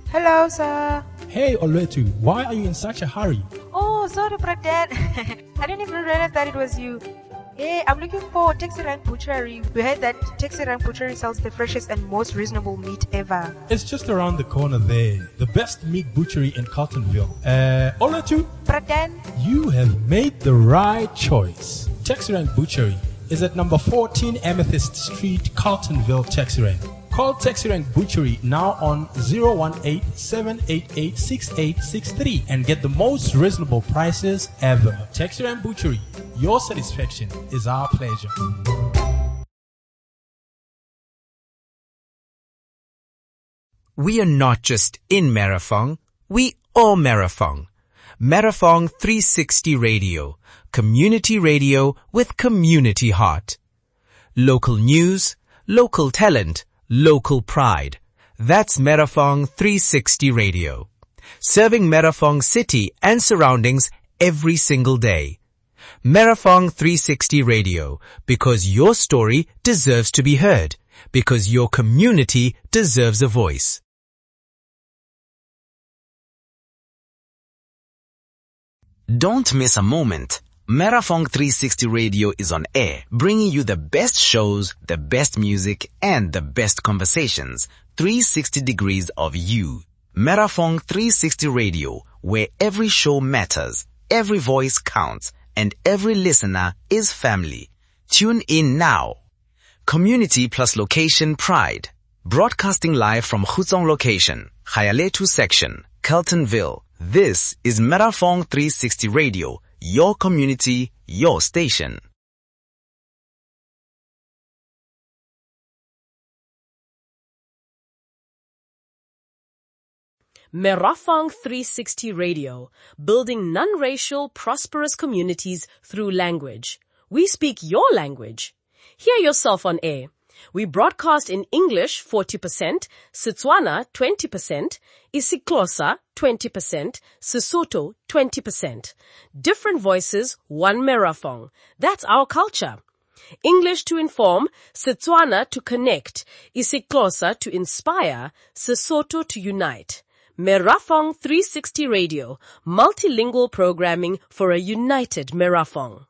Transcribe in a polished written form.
Hello, sir. Hey, Olwetu, why are you in such a hurry? Oh, sorry, Brother. I didn't even realize that it was you. Hey, I'm looking for Taxi Rank Butchery. We heard that Taxi Rank Butchery sells the freshest and most reasonable meat ever. It's just around the corner there. The best meat butchery in Carltonville. Olwetu, Brother. you have made the right choice. Taxi Rank Butchery is at number 14 Amethyst Street, Carltonville, Taxi Rank. Call Taxi Rank Butchery now on 018-788-6863 and get the most reasonable prices ever. Taxi Rank Butchery, your satisfaction is our pleasure. We are not just in Marathon, we are Marathon. Marathon 360 Radio, community radio with community heart. Local news, local talent, local pride. That's Marathon 360 Radio. Serving Marathon City and surroundings every single day. Marathon 360 Radio, because your story deserves to be heard, because your community deserves a voice. Don't miss a moment. Marathon 360 Radio is on air, bringing you the best shows, the best music, and the best conversations. 360 degrees of you. Marathon 360 Radio, where every show matters, every voice counts, and every listener is family. Tune in now. Community plus location pride. Broadcasting live from Khutsong location, Khayaletu section, Carltonville. This is Marathon 360 Radio, your community, your station. Marathon 360 Radio, building non-racial, prosperous communities through language. We speak your language. Hear yourself on air. We broadcast in English 40%, Setswana 20%, isiXhosa 20%, Sesotho 20%. Different voices, one Marathon. That's our culture. English to inform, Setswana to connect, isiXhosa to inspire, Sesotho to unite. Marathon 360 Radio, multilingual programming for a united Marathon.